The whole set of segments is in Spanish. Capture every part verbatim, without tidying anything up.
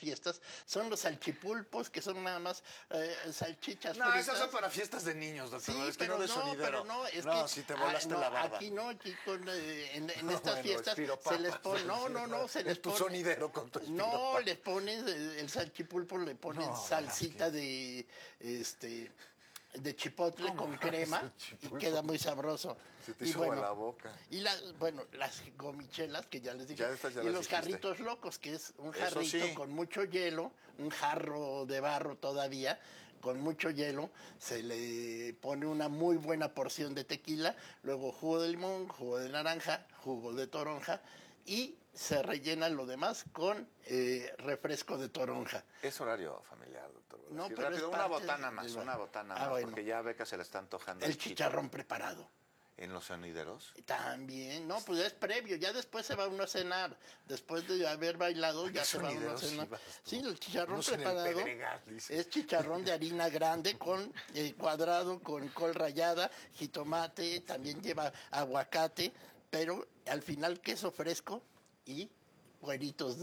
fiestas son los salchipulpos, que son nada más eh, salchichas No, fritas. esas son para fiestas de niños, doctor. Sí, es que pero no de no, sonidero. pero no, es no, que si te volaste ah, no, la barba. aquí no, aquí con, eh, en, en No, estas bueno, fiestas espiropapas, se les pone, no, no, no, se es les tu pone. sonidero con tu No, espiropapas. les ponen eh, el salchipulpo, le ponen No, salsita Velázquez. de este de chipotle ¿Cómo con es crema el y chipulpo? queda muy sabroso. Se te y hizo bueno, agua la boca. Y las, bueno, las gomichelas que ya les dije, Ya estas ya y las los dijiste. jarritos locos, que es un Eso jarrito sí. con mucho hielo, un jarro de barro todavía, con mucho hielo, se le pone una muy buena porción de tequila, luego jugo de limón, jugo de naranja, jugo de toronja, y se rellena lo demás con eh, refresco de toronja. Es horario familiar, doctor. No, Velázquez. pero Rápido, es una parte botana de- más, de- una botana Ah, más, bueno. porque ya a Beca se le está antojando El chito. chicharrón preparado. ¿En los sonideros? También, no, pues es previo, ya después se va uno a cenar, después de haber bailado ya qué se va uno a sonideros cenar. ibas tú? Sí, el chicharrón Unos en el preparado Pedregal, dice. es chicharrón de harina grande con eh, cuadrado, con col rallada, jitomate, también lleva aguacate, pero al final queso fresco y cueritos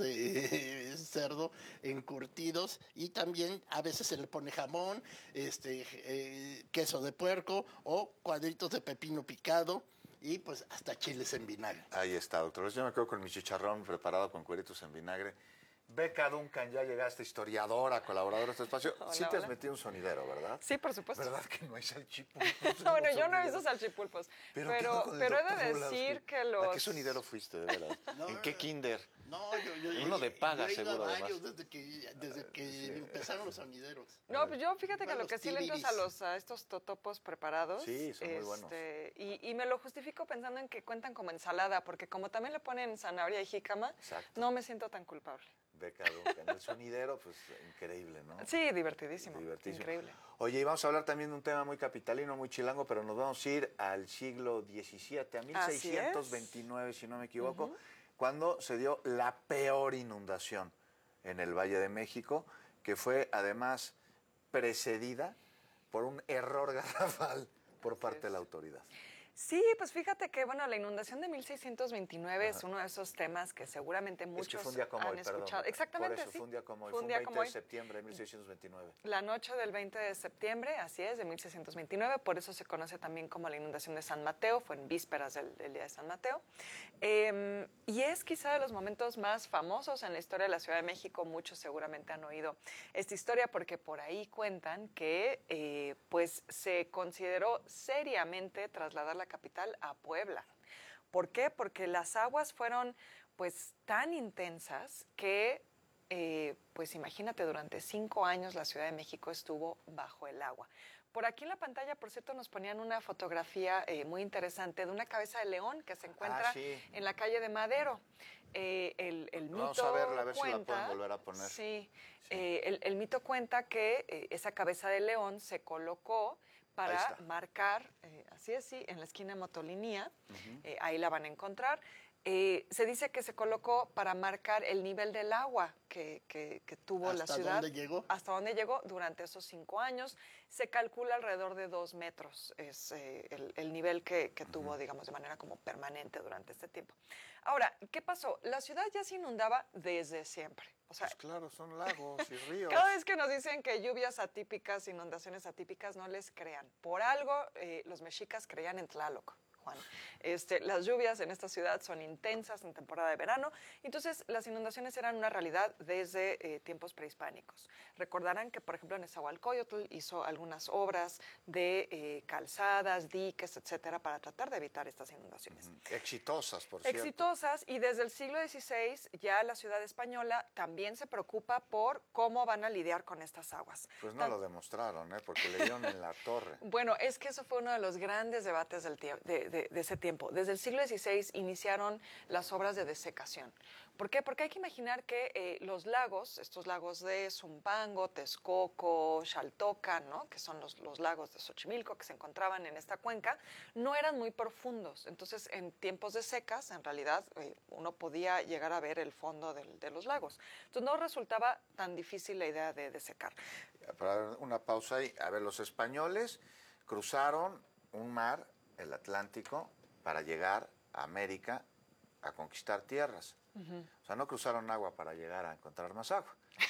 de cerdo encurtidos, y también a veces se le pone jamón, este eh, queso de puerco o cuadritos de pepino picado y pues hasta chiles en vinagre. Ahí está, doctor. Yo me quedo con mi chicharrón preparado con cueritos en vinagre. Beca Duncan, ya llegaste, historiadora, colaboradora de este espacio. Hola, Sí te has hola. metido un sonidero, ¿verdad? Sí, por supuesto. ¿Verdad que no hay salchipulpos? Bueno, yo no he visto salchipulpos, Pero, pero, ¿qué pero, con el he doctor de Velázquez? decir que ¿A los... qué sonidero fuiste, de verdad? No, ¿En qué kinder? No, yo, yo, Uno yo- de paga, yo he ido seguro, a además. varios desde que, desde que empezaron los sonideros. No, pues yo fíjate que A lo los que sí le entro es a, tibiris. los, a estos totopos preparados. Sí, son muy buenos. Y, y me lo justifico pensando en que cuentan como ensalada, porque como también le ponen zanahoria y jícama, Exacto. no me siento tan culpable. Beca Duncan. El sonidero, pues increíble, ¿no? Sí, divertidísimo. Divertísimo. Increíble. Oye, y vamos a hablar también de un tema muy capitalino, muy chilango, pero nos vamos a ir al siglo diecisiete, a mil seiscientos veintinueve, si no me equivoco, uh-huh. cuando se dio la peor inundación en el Valle de México, que fue además precedida por un error garrafal por parte de la autoridad. Sí, pues fíjate que, bueno, la inundación de mil seiscientos veintinueve Ajá. es uno de esos temas que seguramente muchos es que fue un día como han hoy, escuchado. Perdón, Exactamente, por eso, sí. fue un día como hoy, fue fue un veinte de septiembre de mil seiscientos veintinueve. La noche del veinte de septiembre, así es, de mil seiscientos veintinueve, por eso se conoce también como la inundación de San Mateo, fue en vísperas del, del día de San Mateo. Eh, y es quizá de los momentos más famosos en la historia de la Ciudad de México, muchos seguramente han oído esta historia porque por ahí cuentan que eh, pues se consideró seriamente trasladar la capital a Puebla. ¿Por qué? Porque las aguas fueron pues tan intensas que, eh, pues imagínate, durante cinco años la Ciudad de México estuvo bajo el agua. Por aquí en la pantalla, por cierto, nos ponían una fotografía eh, muy interesante de una cabeza de león que se encuentra ah, sí. en la calle de Madero. Eh, el, el mito Vamos a verla, a ver cuenta, si la pueden volver a poner. Sí, sí. Eh, el, el mito cuenta que eh, esa cabeza de león se colocó para marcar, eh, así es, sí, en la esquina de Motolinía, uh-huh. eh, ahí la van a encontrar. Eh, se dice que se colocó para marcar el nivel del agua que, que, que tuvo la ciudad. ¿Hasta dónde llegó? Hasta dónde llegó durante esos cinco años. Se calcula alrededor de dos metros, es eh, el, el nivel que, que uh-huh. tuvo, digamos, de manera como permanente durante este tiempo. Ahora, ¿qué pasó? La ciudad ya se inundaba desde siempre. O sea, pues claro, son lagos y ríos. Cada vez que nos dicen que lluvias atípicas, inundaciones atípicas, no les crean. Por algo, eh, los mexicas creían en Tlaloc, Juan. Este, las lluvias en esta ciudad son intensas en temporada de verano, entonces las inundaciones eran una realidad desde eh, tiempos prehispánicos. Recordarán que, por ejemplo, Nezahualcóyotl hizo algunas obras de eh, calzadas, diques, etcétera, para tratar de evitar estas inundaciones. Mm, exitosas, por cierto. Exitosas, y desde el siglo dieciséis ya la ciudad española también se preocupa por cómo van a lidiar con estas aguas. Pues no Tan... lo demostraron, ¿eh? Porque le dieron en la torre. Bueno, es que eso fue uno de los grandes debates del tiempo. De, De, de ese tiempo. Desde el siglo dieciséis iniciaron las obras de desecación. ¿Por qué? Porque hay que imaginar que eh, los lagos, estos lagos de Zumpango, Texcoco, Xaltocan, ¿no? que son los, los lagos de Xochimilco que se encontraban en esta cuenca, no eran muy profundos. Entonces, en tiempos de secas, en realidad, eh, uno podía llegar a ver el fondo del, de los lagos. Entonces, no resultaba tan difícil la idea de desecar. Para una pausa ahí. A ver, los españoles cruzaron un mar, el Atlántico, para llegar a América a conquistar tierras. Uh-huh. O sea, no cruzaron agua para llegar a encontrar más agua.